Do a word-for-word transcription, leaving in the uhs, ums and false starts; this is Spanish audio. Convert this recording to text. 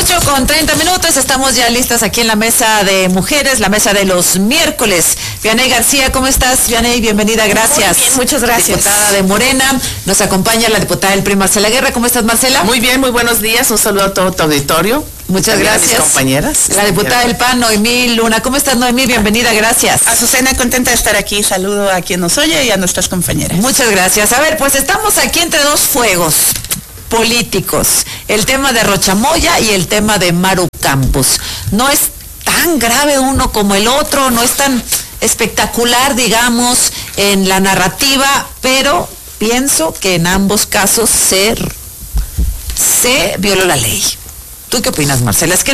ocho con treinta minutos, estamos ya listas aquí en la mesa de mujeres, la mesa de los miércoles. Vianey García, ¿cómo estás? Vianey, bienvenida, gracias. Muy bien, muchas gracias. Diputada de Morena, nos acompaña la diputada del P R I, Marcela Guerra. ¿Cómo estás, Marcela? Muy bien, muy buenos días, un saludo a todo tu auditorio. Muchas gracias. A mis compañeras. La diputada del P A N, Noemí Luna. ¿Cómo estás, Noemí? Bienvenida, gracias. Azucena, contenta de estar aquí. Saludo a quien nos oye y a nuestras compañeras. Muchas gracias. A ver, pues estamos aquí entre dos fuegos políticos. El tema de Rochamoya y el tema de Maru Campos. No es tan grave uno como el otro, no es tan espectacular, digamos, en la narrativa, pero pienso que en ambos casos se, se violó la ley. ¿Tú qué opinas, Marcela? Es que